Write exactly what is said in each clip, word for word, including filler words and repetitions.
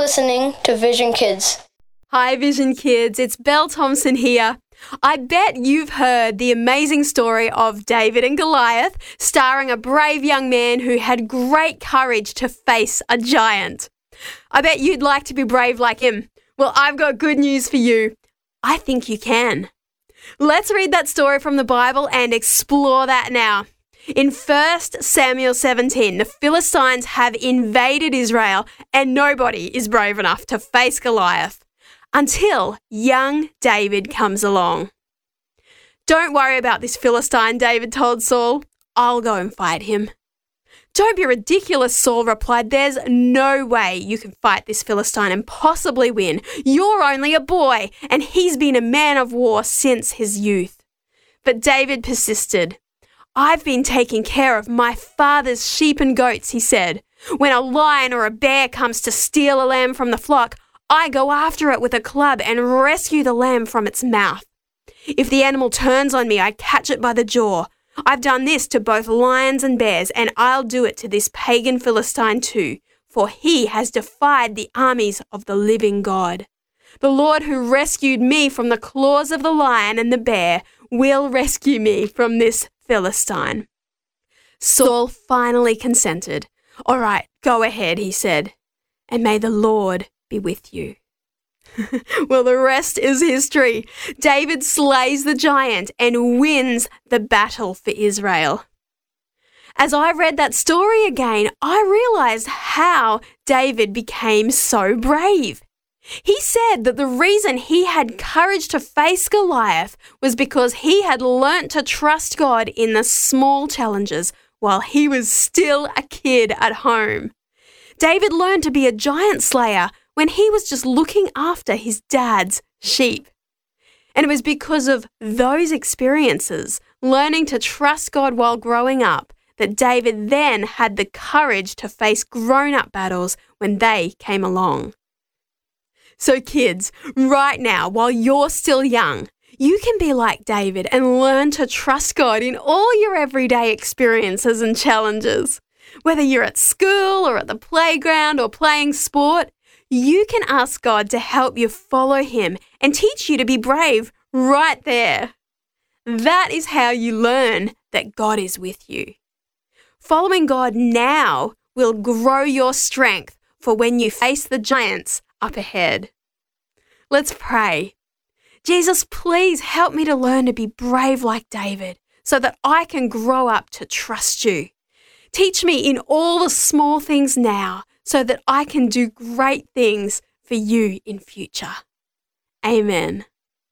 listening to Vision Kids. Hi Vision Kids, it's Belle Thompson here. I bet you've heard the amazing story of David and Goliath, starring a brave young man who had great courage to face a giant. I bet you'd like to be brave like him. Well, I've got good news for you. I think you can. Let's read that story from the Bible and explore that now. In First Samuel seventeen, the Philistines have invaded Israel and nobody is brave enough to face Goliath until young David comes along. Don't worry about this Philistine, David told Saul. I'll go and fight him. Don't be ridiculous, Saul replied. There's no way you can fight this Philistine and possibly win. You're only a boy, and he's been a man of war since his youth. But David persisted. I've been taking care of my father's sheep and goats, he said. When a lion or a bear comes to steal a lamb from the flock, I go after it with a club and rescue the lamb from its mouth. If the animal turns on me, I catch it by the jaw. I've done this to both lions and bears, and I'll do it to this pagan Philistine too, for he has defied the armies of the living God. The Lord who rescued me from the claws of the lion and the bear will rescue me from this Philistine. Saul finally consented. All right, go ahead, he said, and may the Lord be with you. Well, the rest is history. David slays the giant and wins the battle for Israel. As I read that story again, I realized how David became so brave. He said that the reason he had courage to face Goliath was because he had learnt to trust God in the small challenges while he was still a kid at home. David learned to be a giant slayer when he was just looking after his dad's sheep. And it was because of those experiences, learning to trust God while growing up, that David then had the courage to face grown-up battles when they came along. So kids, right now, while you're still young, you can be like David and learn to trust God in all your everyday experiences and challenges. Whether you're at school or at the playground or playing sport, you can ask God to help you follow him and teach you to be brave right there. That is how you learn that God is with you. Following God now will grow your strength for when you face the giants up ahead. Let's pray. Jesus, please help me to learn to be brave like David so that I can grow up to trust you. Teach me in all the small things now so that I can do great things for you in future. Amen.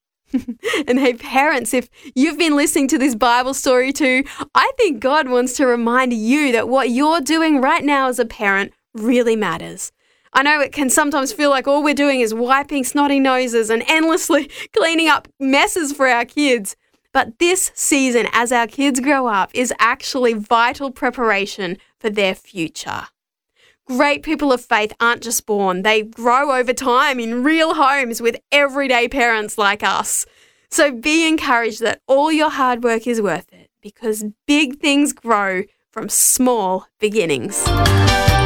And hey parents, if you've been listening to this Bible story too, I think God wants to remind you that what you're doing right now as a parent really matters. I know it can sometimes feel like all we're doing is wiping snotty noses and endlessly cleaning up messes for our kids. But this season, as our kids grow up, is actually vital preparation for their future. Great people of faith aren't just born. They grow over time in real homes with everyday parents like us. So be encouraged that all your hard work is worth it because big things grow from small beginnings.